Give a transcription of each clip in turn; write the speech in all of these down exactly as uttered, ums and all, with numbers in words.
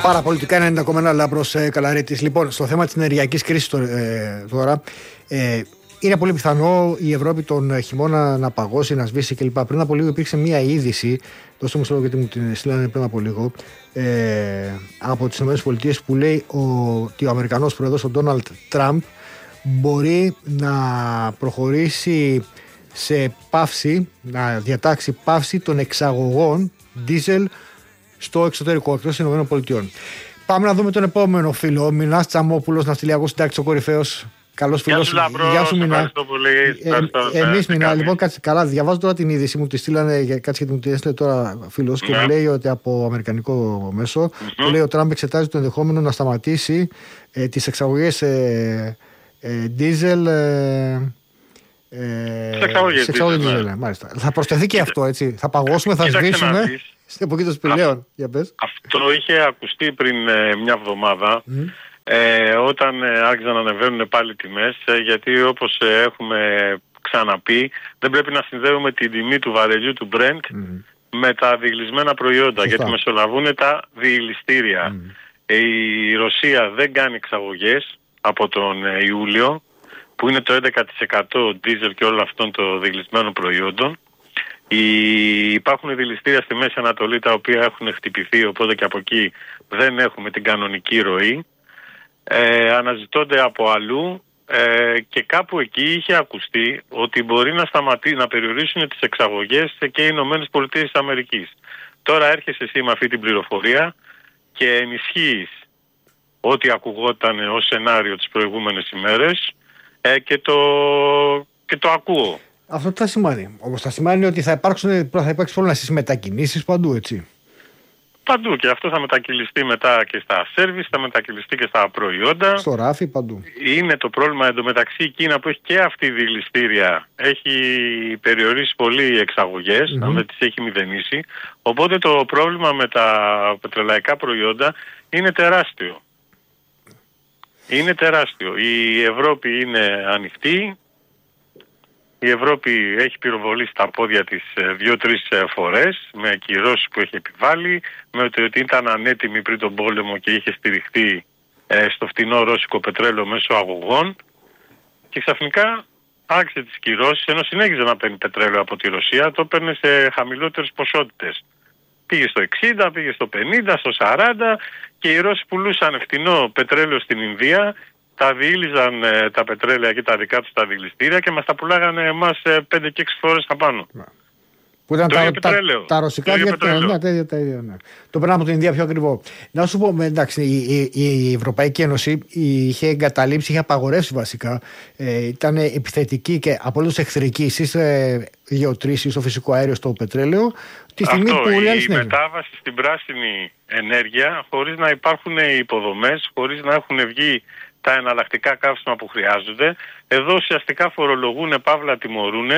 Παραπολιτικά ενενήντα κόμμα ένα Λάμπρος ε, Καλαρίτης. Λοιπόν, στο θέμα της ενεργειακής κρίσης ε, τώρα, ε, είναι πολύ πιθανό η Ευρώπη τον χειμώνα να παγώσει, να σβήσει κλπ. Πριν από λίγο υπήρξε μία είδηση, δώστε μου λόγο γιατί μου την στείλανε πριν από λίγο, ε, από τις ΗΠΑ που λέει ο, ότι ο Αμερικανός πρόεδρος, ο Ντόναλντ Τραμπ, μπορεί να προχωρήσει σε πάυση, να διατάξει πάυση των εξαγωγών ντίζελ στο εξωτερικό, εκτός των ΗΠΑ. Πάμε να δούμε τον επόμενο φίλο, ο Μινάς Τσαμόπουλος, ναυτιλιακός συντάκτης, ο κορυφαίος. Καλός φίλος. Γεια σου, Μινά. Ευχαριστώ πολύ. Ε, εμείς, Μινά, λοιπόν, κάτσε καλά. Διαβάζω τώρα την είδηση, μου τη στείλανε, κάτσε γιατί μου τη έστειλε τώρα φίλος, και ναι. μου λέει ότι από αμερικανικό μέσο, mm-hmm. που λέει ο Τραμπ εξετάζει το ενδεχόμενο να σταματήσει ε, τις εξαγωγές ε, ε, ντίζελ. Ε, Σε εξαγωγή ντίζελ, ναι. Μάλιστα. Θα προσθεθεί και αυτό, έτσι. Θα παγώσουμε, θα σβήσουμε. Στην εποχή των σπηλαίων. Για πες. Αυτό είχε ακουστεί πριν ε, μια εβδομάδα. Mm. Ε, όταν ε, άρχισαν να ανεβαίνουν πάλι τιμές, ε, γιατί όπως ε, έχουμε ξαναπεί, δεν πρέπει να συνδέουμε την τιμή του βαρελιού του Brent mm. με τα διηλισμένα προϊόντα. Σωστά. Γιατί μεσολαβούν τα διηλιστήρια. Mm. Ε, η Ρωσία δεν κάνει εξαγωγές από τον ε, Ιούλιο, που είναι το έντεκα τοις εκατό ντίζελ και όλων αυτών των διηλισμένων προϊόντων. Οι... Υπάρχουν διηλιστήρια στη Μέση Ανατολή τα οποία έχουν χτυπηθεί, οπότε και από εκεί δεν έχουμε την κανονική ροή. Ε, αναζητώνται από αλλού ε, και κάπου εκεί είχε ακουστεί ότι μπορεί να, σταματή, να περιορίσουν τις εξαγωγές και οι Ηνωμένες Πολιτείες της Αμερικής. Τώρα έρχεσαι εσύ με αυτή την πληροφορία και ενισχύεις ό,τι ακουγόταν ως σενάριο τις προηγούμενες ημέρες ε, και, το, και το ακούω. Αυτό τι θα σημαίνει? Όμως θα σημαίνει ότι θα, υπάρξουν, θα υπάρξει πρόβλημα στις μετακινήσεις παντού, έτσι. Παντού, και αυτό θα μετακυλιστεί μετά και στα σέρβις, θα μετακυλιστεί και στα προϊόντα. Στο ράφι, παντού. Είναι το πρόβλημα εντωμεταξύ η Κίνα που έχει και αυτή η διηλιστήρια, έχει περιορίσει πολύ οι εξαγωγές, mm-hmm. να τις έχει μηδενίσει. Οπότε το πρόβλημα με τα πετρελαϊκά προϊόντα είναι τεράστιο. Είναι τεράστιο. Η Ευρώπη είναι ανοιχτή. Η Ευρώπη έχει πυροβολήσει τα πόδια της δύο-τρεις φορές με κυρώσεις που έχει επιβάλει, με ότι ήταν ανέτοιμη πριν τον πόλεμο και είχε στηριχτεί ε, στο φτηνό ρώσικο πετρέλαιο μέσω αγωγών, και ξαφνικά άρχισε τις κυρώσεις, ενώ συνέχιζε να παίρνει πετρέλαιο από τη Ρωσία, το παίρνει σε χαμηλότερες ποσότητες. Πήγε στο εξήντα, πήγε στο πενήντα, στο σαράντα, και οι Ρώσοι πουλούσαν φτηνό πετρέλαιο στην Ινδία, τα διήλυζαν ε, τα πετρέλαια και τα δικά τους τα διηλιστήρια και μας τα πουλάγανε εμάς ε, πέντε και έξι φορές τα πάνω. Που ήταν το τα, ίδιο τα, πετρέλαιο. Τα ρωσικά διαπετρέλαια. Ναι, τα ίδια, τα ίδια, ναι. Το περνάμε από την Ινδία πιο ακριβό. Να σου πω, εντάξει, η, η, η Ευρωπαϊκή Ένωση είχε εγκαταλείψει, είχε απαγορεύσει βασικά. Ε, ήταν επιθετική και απολύτως εχθρική στις ε, γεωτρήσεις, στο φυσικό αέριο, στο πετρέλαιο. Τη στιγμή Αυτό, που η μετάβαση στην πράσινη ενέργεια, χωρίς να υπάρχουν υποδομές, χωρίς να έχουν βγει τα εναλλακτικά καύσιμα που χρειάζονται. Εδώ ουσιαστικά φορολογούν, παύλα τιμωρούν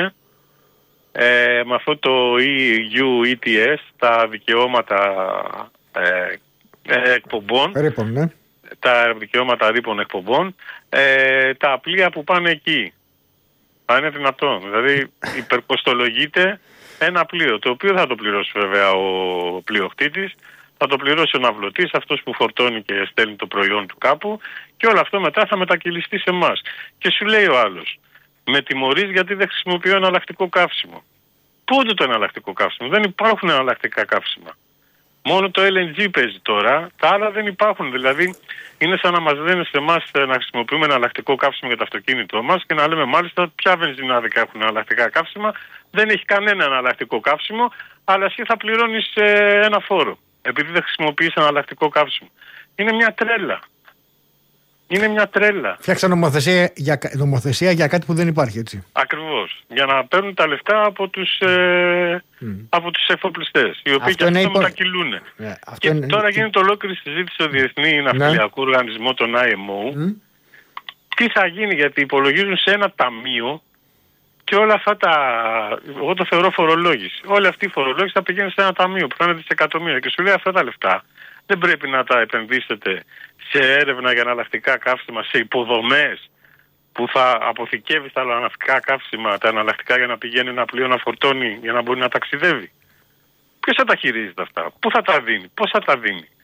ε, με αυτό το ι γιου ι τι ες, τα δικαιώματα ε, ε, εκπομπών, ρήπων, ναι. τα δικαιώματα ρήπων εκπομπών, ε, τα πλοία που πάνε εκεί. Θα είναι δυνατόν. Δηλαδή υπερκοστολογείται ένα πλοίο, το οποίο θα το πληρώσει βέβαια ο πλειοκτήτης, θα το πληρώσει ο ναυλωτής, αυτός που φορτώνει και στέλνει το προϊόν του κάπου, και όλο αυτό μετά θα μετακυλιστεί σε εμάς. Και σου λέει ο άλλος, με τιμωρείς γιατί δεν χρησιμοποιώ εναλλακτικό καύσιμο. Πού είναι το εναλλακτικό καύσιμο? Δεν υπάρχουν εναλλακτικά καύσιμα. Μόνο το ελ εν τζι παίζει τώρα, τα άλλα δεν υπάρχουν. Δηλαδή είναι σαν να μας λένε σε εμάς να χρησιμοποιούμε εναλλακτικό καύσιμο για το αυτοκίνητό μας και να λέμε μάλιστα ποια βενζινάδικα έχουν εναλλακτικά καύσιμα. Δεν έχει κανένα εναλλακτικό καύσιμο, αλλά εσύ θα πληρώνεις ε, ένα φόρο, επειδή δεν χρησιμοποιείς εναλλακτικό καύσιμο. Είναι μια τρέλα. Είναι μια τρέλα. Φτιάξαν νομοθεσία για, νομοθεσία για κάτι που δεν υπάρχει, έτσι. Ακριβώς. Για να παίρνουν τα λεφτά από τους, ε, mm. από τους εφοπλιστές, οι οποίοι και αυτοί υπό... μετακυλούν. Yeah, και είναι... τώρα γίνεται ολόκληρη συζήτηση στο Διεθνή Ναυτιλιακό yeah. Οργανισμό, τον άι εμ ο. Mm. Τι θα γίνει, γιατί υπολογίζουν σε ένα ταμείο και όλα αυτά τα... Εγώ το θεωρώ φορολόγηση. Όλη αυτή η φορολόγηση θα πηγαίνει σε ένα ταμείο που θα είναι δισεκατομμύρια. Και σου λέει αυτά τα λεφτά δεν πρέπει να τα επενδύσετε σε έρευνα για εναλλακτικά καύσιμα, σε υποδομές που θα αποθηκεύει τα εναλλακτικά καύσιμα, τα εναλλακτικά, για να πηγαίνει ένα πλοίο να φορτώνει, για να μπορεί να ταξιδεύει. Ποιος θα τα χειρίζεται αυτά, πού θα τα δίνει, πώς θα τα δίνει?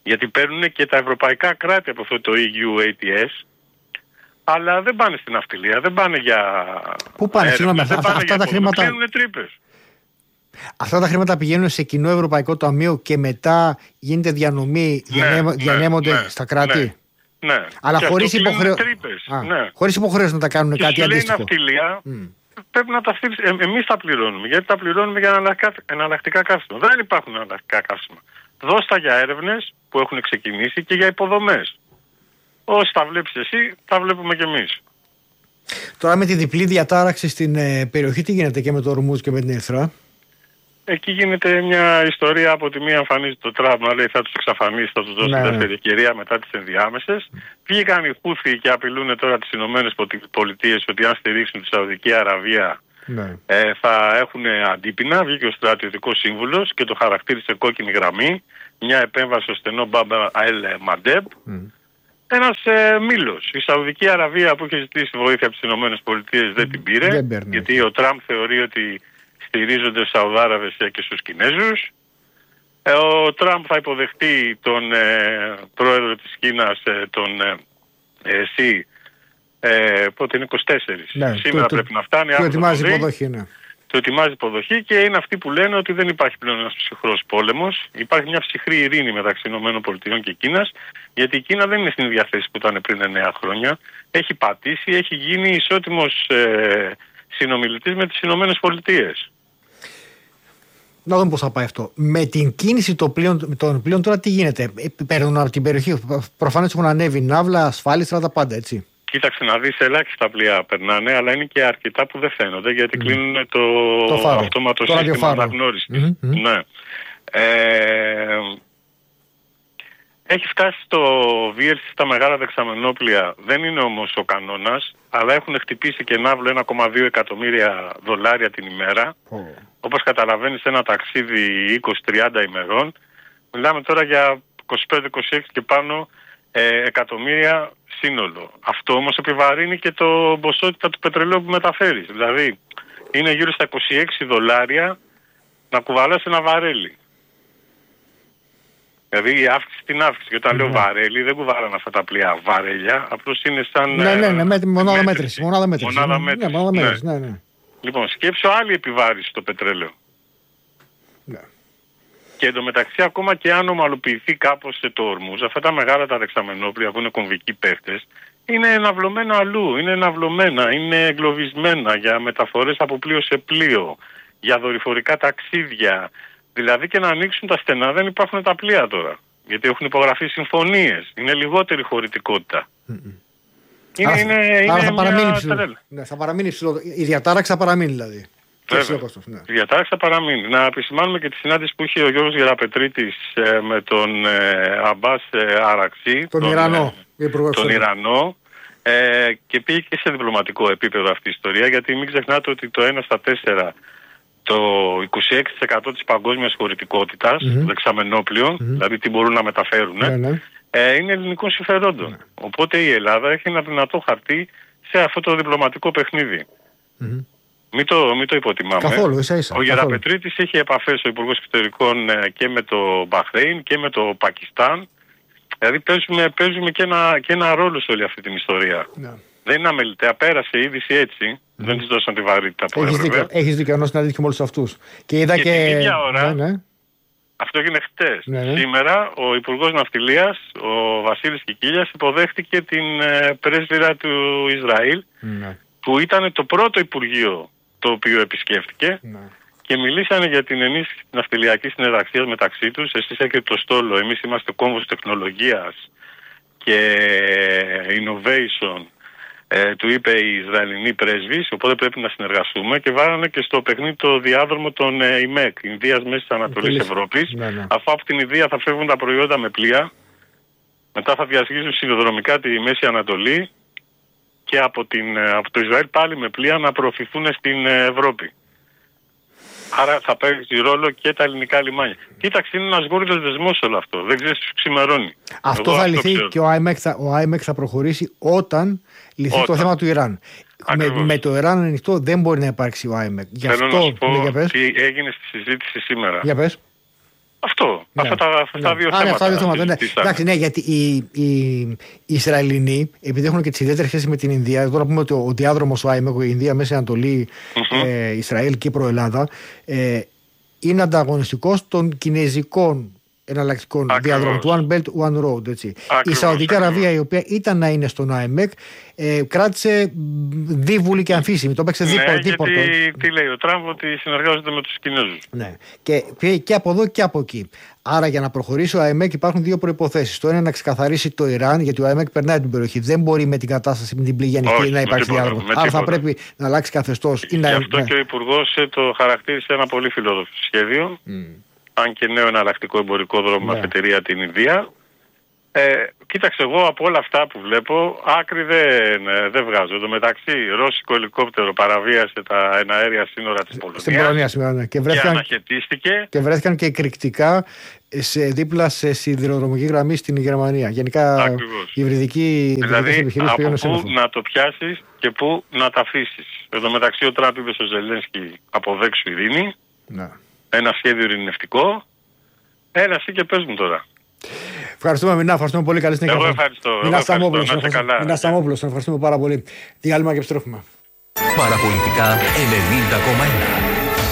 Γιατί παίρνουν και τα ευρωπαϊκά κράτη από αυτό το ι γιου έι τι ες, αλλά δεν πάνε στην ναυτιλία, δεν πάνε για... Πού πάνε, συγγνώμη, αυτά, αυτά, αυτά τα χρήματα... Κλείνουν τρύπες. Αυτά τα χρήματα πηγαίνουν σε κοινό ευρωπαϊκό ταμείο και μετά γίνεται διανομή, ναι, διανέμ, ναι, ναι, στα ναι, κράτη. Ναι, ναι. Αλλά χωρίς υποχρέωση ναι. υποχρέωση να τα κάνουν και κάτι αντίστοιχο. Και λέει η ναυτιλία, mm. πρέπει να τα στείλει. Ε, εμείς τα πληρώνουμε, γιατί τα πληρώνουμε για εναλλακτικά καύσιμα. Δεν υπάρχουν εναλλακτικά καύσιμα. Δώστα για έρευνες που έχουν ξεκινήσει και για υποδομές. Όσοι τα βλέπεις εσύ, τα βλέπουμε κι εμείς. Τώρα με τη διπλή διατάραξη στην ε, περιοχή, τι γίνεται και με το Ορμούζ και με την Ερυθρά? Εκεί γίνεται μια ιστορία. Από τη μία εμφανίζει το Τραμπ να λέει θα τους εξαφανίσει, θα τους δώσει ναι, δεύτερη ναι. ευκαιρία μετά τις ενδιάμεσες. Βγήκαν οι Χούθοι και απειλούν τώρα τις Ηνωμένες Πολιτείες ότι αν στηρίξουν τη Σαουδική Αραβία ναι. ε, θα έχουν αντίπεινα. Βγήκε ο στρατιωτικός σύμβουλος και το χαρακτήρισε κόκκινη γραμμή. Μια επέμβαση στο στενό Μπάμπα Αέλ Μαντέμπ. Mm. Ένας ε, μήλος. Η Σαουδική Αραβία που είχε ζητήσει βοήθεια από τις Ηνωμένες Πολιτείες δεν την πήρε. Δεν παίρνει. Γιατί ο Τραμπ θεωρεί ότι στηρίζονται στους Σαουδάραβες και στους Κινέζους. Ε, ο Τραμπ θα υποδεχτεί τον ε, πρόεδρο της Κίνας, ε, τον ε, Σι, ε, πότε είναι είκοσι τέσσερα. Ναι, σήμερα το, πρέπει το, να φτάνει. Το ετοιμάζει υποδοχή, ναι. Το ετοιμάζει υποδοχή και είναι αυτοί που λένε ότι δεν υπάρχει πλέον ένας ψυχρός πόλεμος. Υπάρχει μια ψυχρή ειρήνη μεταξύ ΗΠΑ και Κίνας, γιατί η Κίνα δεν είναι στην ίδια θέση που ήταν πριν εννέα χρόνια. Έχει πατήσει, έχει γίνει ισότιμος ε, συνομιλητής με τις ΗΠΑ. Να δούμε πώς θα πάει αυτό. Με την κίνηση των πλοίων, των πλοίων τώρα τι γίνεται? Παίρνουν από την περιοχή. Προφανώς έχουν ανέβει ναύλα, ασφάλιστρα, τα πάντα, έτσι. Κοίταξε να δεις, ελάχιστα πλοία περνάνε, αλλά είναι και αρκετά που δεν φαίνονται, γιατί mm. κλείνουν το, το αυτόματο το σύστημα αναγνώρισης. Mm-hmm. Ναι. Ε, έχει φτάσει το βίερση στα μεγάλα δεξαμενόπλια, δεν είναι όμως ο κανόνας, αλλά έχουν χτυπήσει και ναύλο ένα κόμμα δύο εκατομμύρια δολάρια την ημέρα. Oh. Όπως καταλαβαίνεις, ένα ταξίδι είκοσι με τριάντα ημερών. Μιλάμε τώρα για είκοσι πέντε είκοσι έξι και πάνω ε, εκατομμύρια σύνολο. Αυτό όμως επιβαρύνει και το ποσότητα του πετρελαίου που μεταφέρεις. Δηλαδή είναι γύρω στα είκοσι έξι δολάρια να κουβαλάς ένα βαρέλι. Δηλαδή η αύξηση στην αύξηση. Και όταν mm-hmm. λέω βαρέλι δεν κουβάλανε αυτά τα πλοία βαρέλια. Απλώς είναι σαν... Ναι, ναι, ναι, με, μονάδα μέτρηση. Μονάδα μέτρηση. Μονάδα μέτρηση. Ναι, μονάδα μέτρηση. Ναι. Ναι, ναι. Λοιπόν, σκέψω άλλη επιβάρηση στο πετρέλαιο. Ναι. Και εντωμεταξύ ακόμα και αν ομαλοποιηθεί κάπως σε το Ορμούζ, αυτά τα μεγάλα τα δεξαμενόπλια που είναι κομβικοί παίχτες, είναι εναυλωμένα αλλού, είναι εναυλωμένα, είναι εγκλωβισμένα για μεταφορές από πλοίο σε πλοίο, για δορυφορικά ταξίδια. Δηλαδή και να ανοίξουν τα στενά δεν υπάρχουν τα πλοία τώρα. Γιατί έχουν υπογραφεί συμφωνίες, είναι λιγότερη χωρητικότητα. Mm-mm. Είναι, άρα, είναι, άρα είναι θα παραμείνει ψηλό. Μια... Ναι, θα παραμείνει ψηλό. Η διατάραξη θα παραμείνει δηλαδή. Βέβαια, ναι. Η διατάραξη θα παραμείνει. Να επισημάνουμε και τη συνάντηση που είχε ο Γιώργος Γεραπετρίτης ε, με τον ε, Αμπάς ε, Αραξή, τον, τον Ιρανό, ε, τον Ιρανό ε, και πήγε και σε διπλωματικό επίπεδο αυτή η ιστορία, γιατί μην ξεχνάτε ότι το ένα στα τέσσερα, το είκοσι έξι τοις εκατό της παγκόσμιας χωρητικότητας mm-hmm. των δεξαμενόπλοιων, mm-hmm. δηλαδή τι μπορούν να μεταφέρουν, ναι, ναι. Ε, είναι ελληνικών συμφερόντων. Ναι. Οπότε η Ελλάδα έχει ένα δυνατό χαρτί σε αυτό το διπλωματικό παιχνίδι. Mm-hmm. Μην το, μην το υποτιμάμε. Καθόλου, ίσα ίσα. Ο Γεραπετρίτης είχε επαφές, ο Υπουργός Εξωτερικών, και με το Μπαχρέιν και με το Πακιστάν. Δηλαδή παίζουμε, παίζουμε και, ένα, και ένα ρόλο σε όλη αυτή την ιστορία. Ναι. Δεν είναι αμεληταία. Πέρασε η είδηση έτσι. Mm. Δεν της δώσαν τη βαρύτητα που έχεις έπρεπε. Δίκιο, έχεις δίκιο, ενώ συναντήθηκε με όλους αυτούς. Και είδα και... και... την ίδια ώρα, ναι, ναι. αυτό έγινε χτες. Ναι, ναι. Σήμερα ο Υπουργός Ναυτιλίας, ο Βασίλης Κικίλιας, υποδέχτηκε την ε, πρέσβυρα του Ισραήλ, ναι. που ήταν το πρώτο Υπουργείο το οποίο επισκέφτηκε, ναι. και μιλήσανε για την ενίσχυση της ναυτιλιακής συνεργασίας μεταξύ τους. Εσείς έχετε το στόλο, εμείς είμαστε κόμβος τεχνολογίας και innovation, ε, του είπε η Ισραηλινή πρέσβης, οπότε πρέπει να συνεργαστούμε, και βάλανε και στο παιχνίδι το διάδρομο των ε, ΙΜΕΚ, Ινδίας Μέσης Ανατολής Ευρώπης, ναι, ναι. αφού από την Ινδία θα φεύγουν τα προϊόντα με πλοία, μετά θα διασχίζουν σιδηροδρομικά τη Μέση Ανατολή, και από, την, από το Ισραήλ πάλι με πλοία να προωθηθούν στην Ευρώπη. Άρα θα παίξει ρόλο και τα ελληνικά λιμάνια. Κοίταξε, είναι ένας γόριδος δεσμός όλο αυτό. Δεν ξέρεις τι ξημερώνει. Αυτό Εγώ θα αυτό λυθεί και ο άιμεκ θα, ο άιμεκ θα προχωρήσει όταν λυθεί όταν. το θέμα του Ιράν. Με, με το Ιράν ανοιχτό δεν μπορεί να υπάρξει ο άιμεκ. Γι' Θέλω αυτό να σου πω για πες. τι έγινε στη συζήτηση σήμερα. Για πες. Αυτό. Ναι. Αυτά, τα, αυτά ναι. τα δύο Α, θέματα. Ναι, αυτά δύο θέματα. Ναι. Εντάξει, ναι, γιατί οι, οι, οι Ισραηλινοί, επειδή έχουν και τις ιδιαίτερες σχέσεις με την Ινδία, τώρα πούμε ότι ο, ο διάδρομος ο άιμεκ, η Ινδία, Μέση Ανατολή, mm-hmm. ε, Ισραήλ, Κύπρο, Ελλάδα, ε, είναι ανταγωνιστικός των κινέζικων εναλλακτικών διαδρόμων του One Belt, One Road. Έτσι. Ακριβώς, η Σαουδική Αραβία, η οποία ήταν να είναι στον άιμεκ, ε, κράτησε δίβουλη και αμφίσιμη. Το έπαιξε δίπορτο. Ναι, γιατί τι λέει ο Τραμπ, ότι συνεργάζονται με τους Κινέζους. Ναι. Και, και από εδώ και από εκεί. Άρα για να προχωρήσει ο άιμεκ υπάρχουν δύο προϋποθέσεις. Το ένα είναι να ξεκαθαρίσει το Ιράν, γιατί ο άιμεκ περνάει την περιοχή. Δεν μπορεί με την κατάσταση, με την πληγή ανοιχτή να υπάρξει διάδρομο. Άρα θα πρέπει να αλλάξει καθεστώς. Γι' αυτό ναι. και ο Υπουργός το χαρακτήρισε ένα πολύ φιλόδοξο σχέδιο. Mm. Αν και νέο εναλλακτικό εμπορικό δρόμο με αφετηρία την Ινδία. Ε, κοίταξε, εγώ από όλα αυτά που βλέπω άκρη δεν, δεν βγάζω. Εν τω μεταξύ, ρώσικο ελικόπτερο παραβίασε τα εναέρια σύνορα της Πολωνίας. Στην Πολωνία σήμερα, ναι. Και βρέθηκαν και, αναχαιτίστηκε. και βρέθηκαν και εκρηκτικά σε, δίπλα σε σιδηροδρομική γραμμή στην Γερμανία. Γενικά Ακριβώς. η υβριδική δηλαδή, επιχειρήση από πού να το πιάσεις και πού να τα αφήσεις. Εν τω μεταξύ, ο Τραμπ είπε στο Ζελένσκι αποδέξου ειρήνη. Ναι. Ένα σχέδιο ειρηνευτικό. Έλα εσύ και πες μου τώρα. Ευχαριστούμε, Μινά. Ευχαριστούμε πολύ. Καλή συνέχεια. Εγώ ευχαριστώ. Μινά Σταμόπουλος. Μινά Σταμόπουλος. Ευχαριστούμε πάρα πολύ. Διάλειμμα και επιστρέφουμε. Παραπολιτικά ενενήντα κόμμα ένα.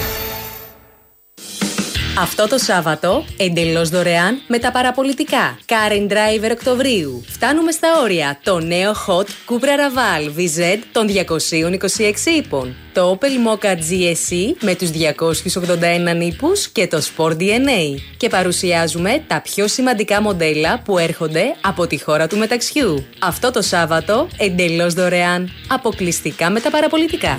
Αυτό το Σάββατο, εντελώς δωρεάν με τα παραπολιτικά. Car and Driver Οκτωβρίου. Φτάνουμε στα όρια. Το νέο Hot Cupra Raval βι ζετ των διακοσίων είκοσι έξι ύπων. Το Opel Mokka τζι ες ι με τους διακόσιους ογδόντα ένα ύπους και το Sport ντι εν έι. Και παρουσιάζουμε τα πιο σημαντικά μοντέλα που έρχονται από τη χώρα του μεταξιού. Αυτό το Σάββατο, εντελώς δωρεάν. Αποκλειστικά με τα παραπολιτικά.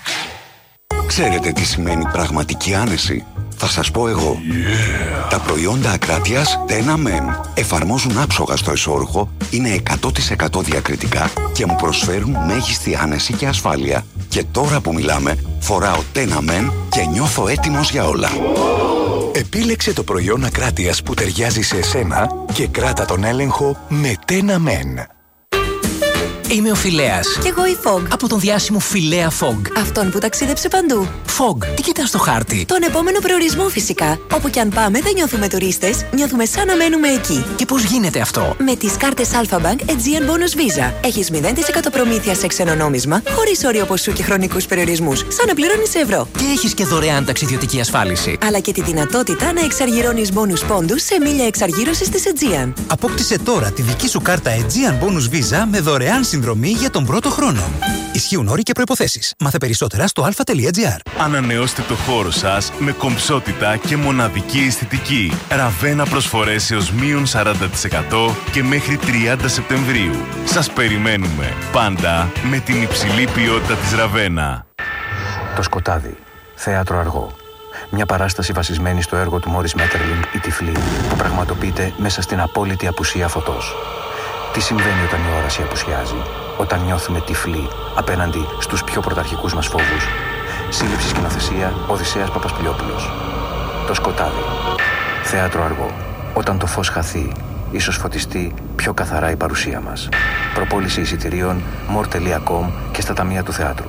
Ξέρετε τι σημαίνει πραγματική άνεση? Θα σας πω εγώ. Yeah. Τα προϊόντα Ακράτειας Τένα Μεν εφαρμόζουν άψογα στο εσώρουχο, είναι εκατό τοις εκατό διακριτικά και μου προσφέρουν μέγιστη άνεση και ασφάλεια. Και τώρα που μιλάμε, φοράω Τένα Μεν και νιώθω έτοιμος για όλα. Επίλεξε το προϊόν Ακράτειας που ταιριάζει σε εσένα και κράτα τον έλεγχο με Τένα Μεν. Είμαι ο Φιλέας. Κι εγώ η Fog. Από τον διάσημο Φιλέα Fog. Αυτόν που ταξίδεψε παντού. Fog, τι κοιτάς στο χάρτη? Τον επόμενο προορισμό φυσικά. Όπου κι αν πάμε δεν νιώθουμε τουρίστες, νιώθουμε σαν να μένουμε εκεί. Και πώς γίνεται αυτό? Με τις κάρτες Alpha Bank Aegean Bonus Visa. Έχεις μηδέν τοις εκατό προμήθεια σε ξένο νόμισμα, χωρίς όριο ποσού και χρονικούς περιορισμούς. Σαν να πληρώνεις ευρώ. Και έχεις και δωρεάν ταξιδιωτική ασφάλιση. Αλλά και τη δυνατότητα να εξαργυρώνεις bonus πόντους σε μίλια εξαργύρωσης της Aegean. Απόκτησε τώρα τη δική σου κάρτα Aegean Bonus Visa με δωρεάν συνδρομή για τον πρώτο χρόνο. Ισχύουν όροι και προϋποθέσεις. Μάθε περισσότερα στο αλφα τελεία τζι άρ. Ανανεώστε το χώρο σας με κομψότητα και μοναδική αισθητική. Ραβένα προσφορές έως μείον σαράντα τοις εκατό και μέχρι τριάντα Σεπτεμβρίου. Σας περιμένουμε πάντα με την υψηλή ποιότητα της Ραβένα. Το Σκοτάδι. Θέατρο αργό. Μια παράσταση βασισμένη στο έργο του Μόρις Μέττερλινγκ «Η Τυφλή» που πραγματοποιείται μέσα στην απόλυτη απουσία φωτός. Τι συμβαίνει όταν η όραση απουσιάζει, όταν νιώθουμε τυφλοί απέναντι στους πιο πρωταρχικούς μας φόβους? Σύλληψη σκηνοθεσία Οδυσσέας Παπασπηλιόπουλος. Το Σκοτάδι. Θέατρο αργό. Όταν το φως χαθεί, ίσως φωτιστεί πιο καθαρά η παρουσία μας. Προπόληση εισιτηρίων μορ τελεία κομ και στα ταμεία του θεάτρου.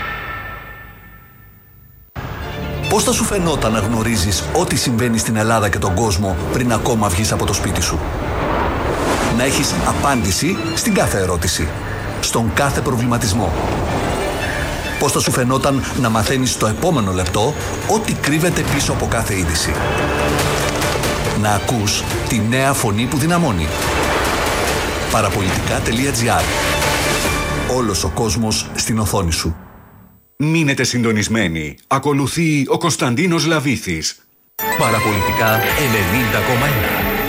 Πώς θα σου φαινόταν να γνωρίζεις ό,τι συμβαίνει στην Ελλάδα και τον κόσμο πριν ακόμα βγεις από το σπίτι σου? Να έχεις απάντηση στην κάθε ερώτηση, στον κάθε προβληματισμό. Πώς θα σου φαινόταν να μαθαίνεις στο επόμενο λεπτό ό,τι κρύβεται πίσω από κάθε είδηση? Να ακούς τη νέα φωνή που δυναμώνει. Παραπολιτικά τελεία τζι άρ. Όλος ο κόσμος στην οθόνη σου. Μείνετε συντονισμένοι. Ακολουθεί ο Κωνσταντίνος Λαβίθης. Παραπολιτικά ενενήντα κόμμα ένα.